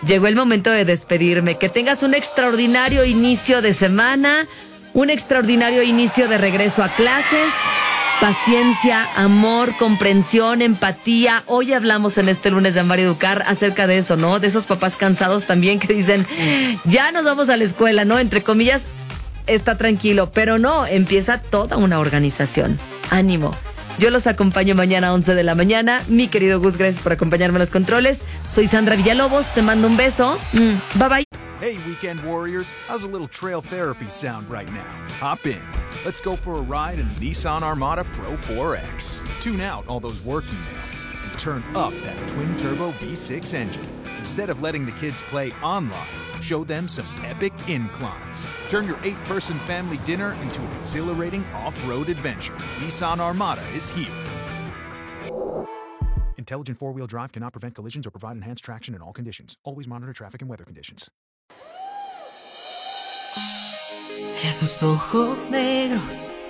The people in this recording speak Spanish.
llegó el momento de despedirme. Que tengas un extraordinario inicio de semana, un extraordinario inicio de regreso a clases. Paciencia, amor, comprensión, empatía. Hoy hablamos en este lunes de Amar y Educar acerca de eso, ¿no? De esos papás cansados también que dicen, ya nos vamos a la escuela, ¿no? Entre comillas, está tranquilo, pero no, empieza toda una organización. Ánimo. Yo los acompaño mañana a 11 de la mañana. Mi querido Gus, gracias por acompañarme en los controles. Soy Sandra Villalobos, te mando un beso. Bye bye. Hey, weekend warriors, how's a little trail therapy sound right now? Hop in. Let's go for a ride in the Nissan Armada Pro 4X. Tune out all those work emails and turn up that twin-turbo V6 engine. Instead of letting the kids play online, show them some epic inclines. Turn your 8-person family dinner into an exhilarating off-road adventure. Nissan Armada is here. Intelligent four-wheel drive cannot prevent collisions or provide enhanced traction in all conditions. Always monitor traffic and weather conditions. Esos ojos negros